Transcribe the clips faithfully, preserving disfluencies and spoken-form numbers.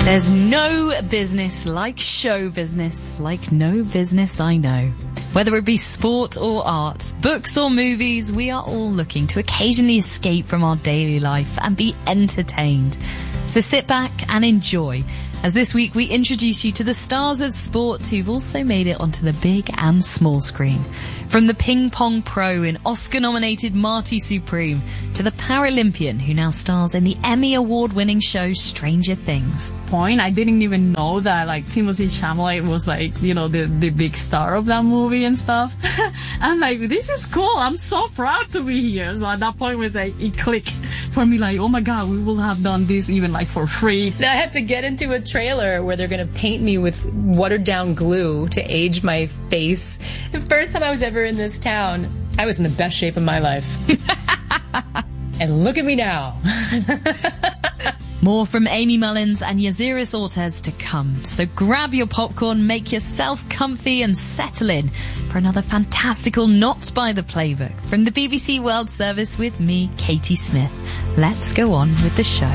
There's no business like show business, like no business I know. Whether it be sport or art, books or movies, we are all looking to occasionally escape from our daily life and be entertained. So sit back and enjoy, as this week we introduce you to the stars of sport who've also made it onto the big and small screen. From the ping pong pro in Oscar-nominated Marty Supreme to the Paralympian who now stars in the Emmy Award-winning show Stranger Things. Point, I didn't even know that like Timothée Chalamet was like, you know, the, the big star of that movie and stuff. I'm like, this is cool. I'm so proud to be here. So at that point, was like, it clicked for me like, oh my God, we will have done this even like for free. I have to get into a trailer where they're going to paint me with watered down glue to age my face. The first time I was ever in this town, I was in the best shape of my life. And look at me now. More from Amy Mullins and Yaziris Ortez to come. So grab your popcorn, make yourself comfy and settle in for another fantastical Not by the Playbook from the B B C World Service with me, Katie Smith. Let's go on with the show.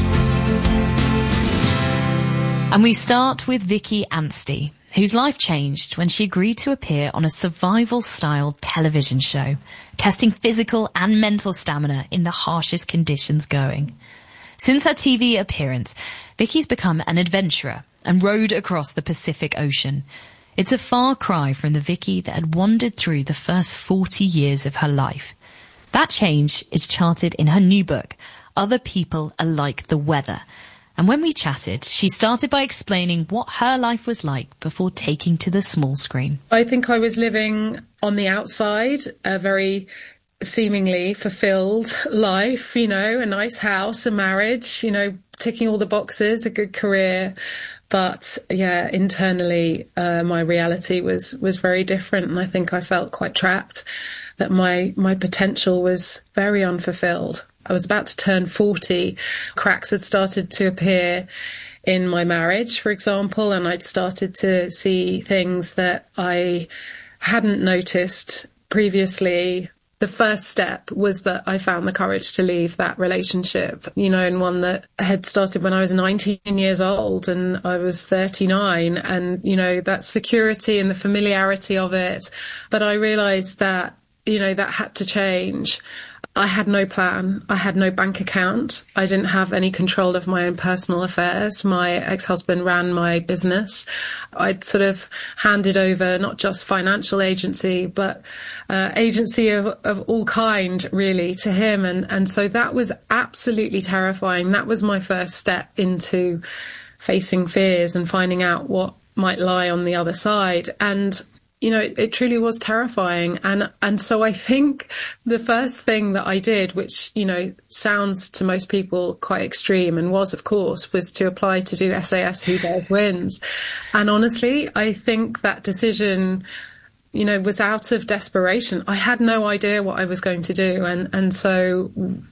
And we start with Vicky Anstey, whose life changed when she agreed to appear on a survival-style television show, testing physical and mental stamina in the harshest conditions going. Since her T V appearance, Vicky's become an adventurer and rode across the Pacific Ocean. It's a far cry from the Vicky that had wandered through the first forty years of her life. That change is charted in her new book, Other People Are Like the Weather. And when we chatted, she started by explaining what her life was like before taking to the small screen. I think I was living on the outside, a very seemingly fulfilled life, you know, a nice house, a marriage, you know, ticking all the boxes, a good career. But yeah, internally, uh, my reality was, was very different. And I think I felt quite trapped, that my, my potential was very unfulfilled. I was about to turn forty. Cracks had started to appear in my marriage, for example, and I'd started to see things that I hadn't noticed previously. The first step was that I found the courage to leave that relationship, you know, and one that had started when I was nineteen years old and I was thirty-nine, and, you know, that security and the familiarity of it. But I realized that, you know, that had to change. I had no plan. I had no bank account. I didn't have any control of my own personal affairs. My ex-husband ran my business. I'd sort of handed over not just financial agency, but uh, agency of, of all kind, really, to him. And, and so that was absolutely terrifying. That was my first step into facing fears and finding out what might lie on the other side. And you know, it, it truly was terrifying. And, and so I think the first thing that I did, which, you know, sounds to most people quite extreme and was, of course, was to apply to do S A S Who Dares Wins. And honestly, I think that decision, you know, was out of desperation. I had no idea what I was going to do. And, and so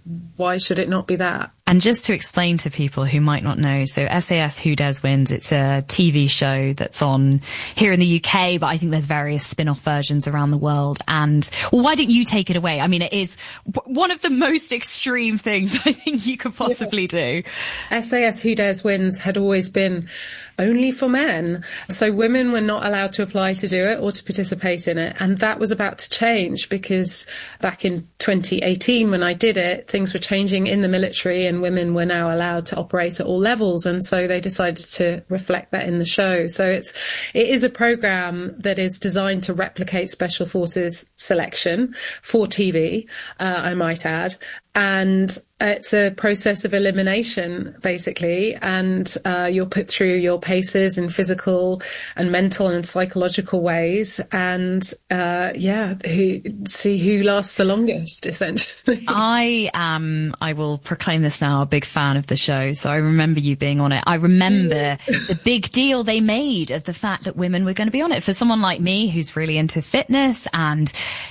why should it not be that? And just to explain to people who might not know, so S A S Who Dares Wins, it's a T V show that's on here in the U K, but I think there's various spin-off versions around the world. And well, why don't you take it away? I mean, it is one of the most extreme things I think you could possibly yeah. do. S A S Who Dares Wins had always been only for men. So women were not allowed to apply to do it or to participate in it. And that was about to change because back in twenty eighteen, when I did it, things were changing in the military and women were now allowed to operate at all levels. And so they decided to reflect that in the show. So it's, it is a program that is designed to replicate Special Forces selection for T V, uh, I might add. And it's a process of elimination, basically, and uh, you're put through your paces in physical and mental and psychological ways, and uh, yeah, who, see who lasts the longest, essentially. I am, I will proclaim this now, a big fan of the show, so I remember you being on it. I remember the big deal they made of the fact that women were going to be on it. For someone like me who's really into fitness and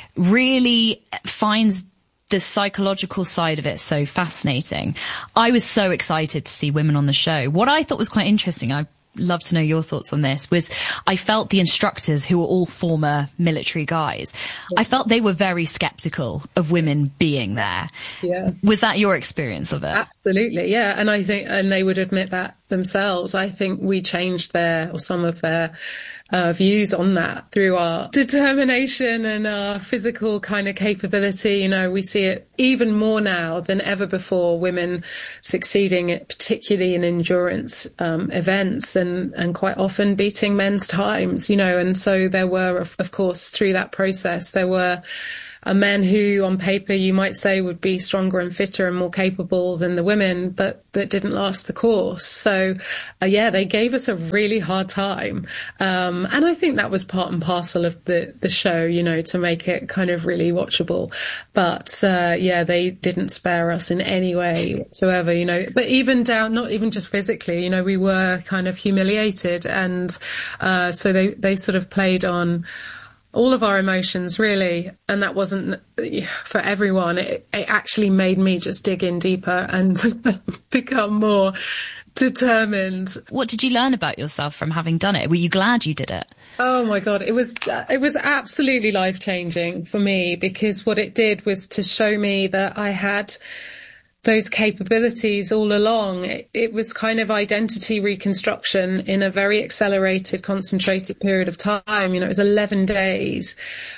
really finds the psychological side of it so fascinating, I was so excited to see women on the show. What I thought was quite interesting, I love to know your thoughts on this, was I felt the instructors, who were all former military guys, yeah. I felt they were very skeptical of women being there. Yeah. Was that your experience of it? Absolutely, yeah. And I think, and they would admit that themselves. I think we changed their, or some of their uh, views on that through our determination and our physical kind of capability. You know, we see it even more now than ever before, women succeeding at, particularly in endurance um, events, and, and quite often beating men's times, you know. And so there were, of, of course, through that process, there were Uh, men who on paper you might say would be stronger and fitter and more capable than the women, but that didn't last the course. So uh, yeah, they gave us a really hard time. Um, and I think that was part and parcel of the, the show, you know, to make it kind of really watchable. But uh, yeah, they didn't spare us in any way whatsoever, you know, but even down, not even just physically, you know, we were kind of humiliated. And uh, so they, they sort of played on all of our emotions, really. And that wasn't for everyone. It, it actually made me just dig in deeper and become more determined. What did you learn about yourself from having done it? Were you glad you did it? Oh my God, it was, it was absolutely life-changing for me, because what it did was to show me that I had those capabilities all along. It, it was kind of identity reconstruction in a very accelerated, concentrated period of time. You know, it was eleven days.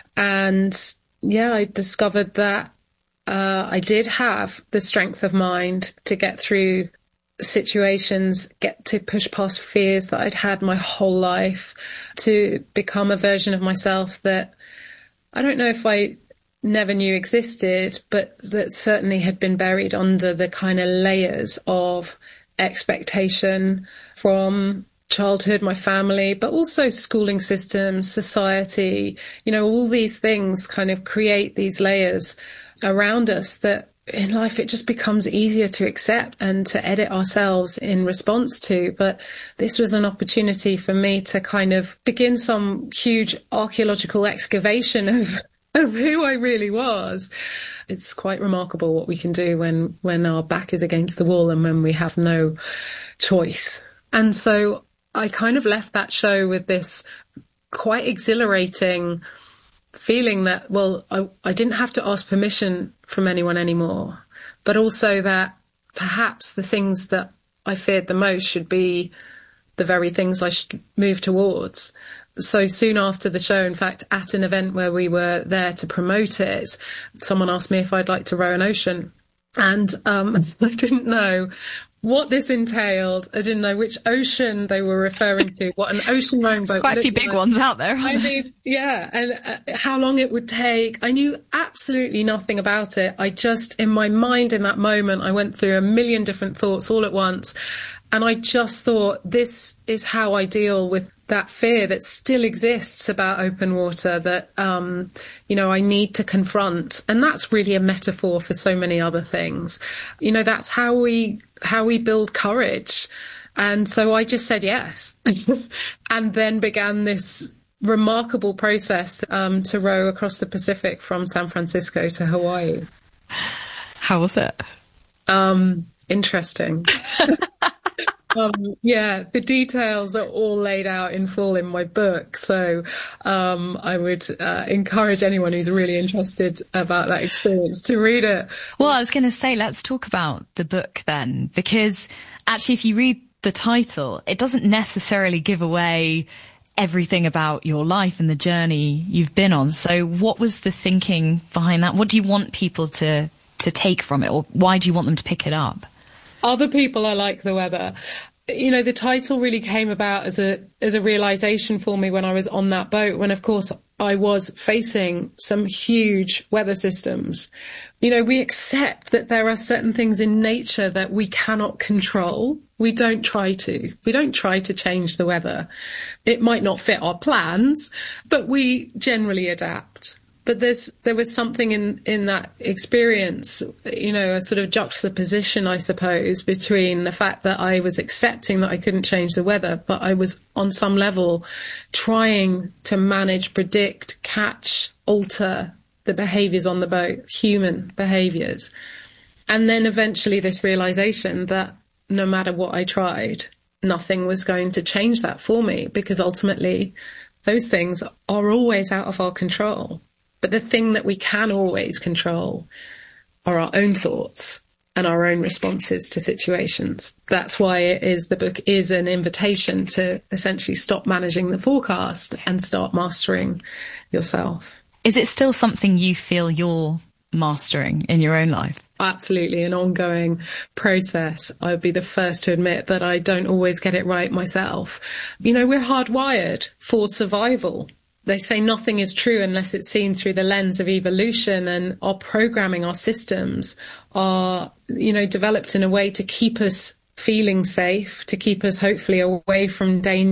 And yeah, I discovered that uh, I did have the strength of mind to get through situations, get to push past fears that I'd had my whole life, to become a version of myself that I don't know if I never knew existed, but that certainly had been buried under the kind of layers of expectation from childhood, my family, but also schooling systems, society. You know, all these things kind of create these layers around us that in life it just becomes easier to accept and to edit ourselves in response to. But this was an opportunity for me to kind of begin some huge archaeological excavation of of who I really was. It's quite remarkable what we can do when, when our back is against the wall and when we have no choice. And so I kind of left that show with this quite exhilarating feeling that, well, I, I didn't have to ask permission from anyone anymore, but also that perhaps the things that I feared the most should be the very things I should move towards. So soon after the show, in fact, at an event where we were there to promote it, someone asked me if I'd like to row an ocean. And um, I didn't know what this entailed. I didn't know which ocean they were referring to, what an ocean rowing boat. Quite a few big like. ones out there. I mean, yeah, and uh, how long it would take. I knew absolutely nothing about it. I just, in my mind in that moment, I went through a million different thoughts all at once. And I just thought, this is how I deal with that fear that still exists about open water, that, um, you know, I need to confront. And that's really a metaphor for so many other things. You know, that's how we, how we build courage. And so I just said yes. And then began this remarkable process, um, to row across the Pacific from San Francisco to Hawaii. How was it? Um, interesting. Um, yeah, the details are all laid out in full in my book. So um, I would uh, encourage anyone who's really interested about that experience to read it. Well, I was going to say, let's talk about the book then, because actually if you read the title, it doesn't necessarily give away everything about your life and the journey you've been on. So what was the thinking behind that? What do you want people to, to take from it, or why do you want them to pick it up? Other people are like the weather. You know, the title really came about as a as a realization for me when I was on that boat, when, of course, I was facing some huge weather systems. You know, we accept that there are certain things in nature that we cannot control. We don't try to. We don't try to change the weather. It might not fit our plans, but we generally adapt. But there's, there was something in, in that experience, you know, a sort of juxtaposition, I suppose, between the fact that I was accepting that I couldn't change the weather, but I was on some level trying to manage, predict, catch, alter the behaviours on the boat, human behaviours. And then eventually this realisation that no matter what I tried, nothing was going to change that for me, because ultimately those things are always out of our control. But the thing that we can always control are our own thoughts and our own responses to situations. That's why it is, the book is an invitation to essentially stop managing the forecast and start mastering yourself. Is it still something you feel you're mastering in your own life? Absolutely, an ongoing process. I would be the first to admit that I don't always get it right myself. You know, we're hardwired for survival. They say nothing is true unless it's seen through the lens of evolution, and our programming, our systems are, you know, developed in a way to keep us feeling safe, to keep us hopefully away from danger.